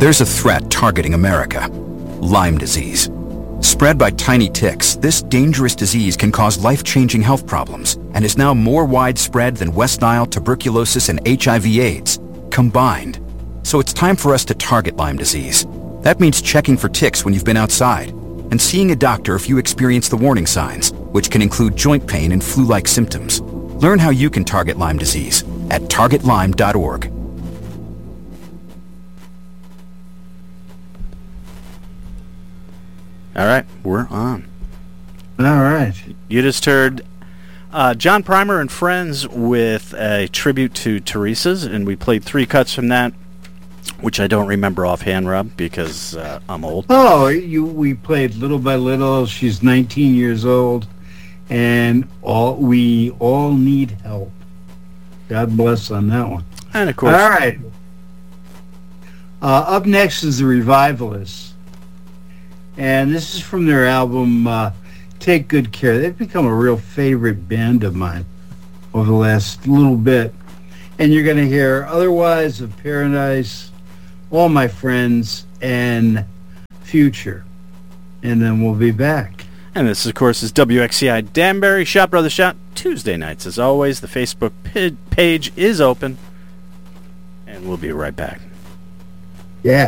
There's a threat targeting America: Lyme disease. Spread by tiny ticks, this dangerous disease can cause life-changing health problems and is now more widespread than West Nile, tuberculosis, and HIV/AIDS combined. So it's time for us to target Lyme disease. That means checking for ticks when you've been outside and seeing a doctor if you experience the warning signs, which can include joint pain and flu-like symptoms. Learn how you can target Lyme disease at targetlyme.org. All right, we're on. All right. You just heard John Primer and Friends with a tribute to Teresa's, and we played 3 cuts from that, which I don't remember offhand, Rob, because I'm old. Oh, we played Little by Little. She's 19 years old, and we all need help. God bless on that one. And of course. All right. Up next is the Revivalists. And this is from their album, Take Good Care. They've become a real favorite band of mine over the last little bit. And you're going to hear Otherwise of Paradise, All My Friends, and Future. And then we'll be back. And this, of course, is WXCI Danbury, Shot Brothers Shot, Tuesday nights. As always, the Facebook page is open. And we'll be right back. Yeah.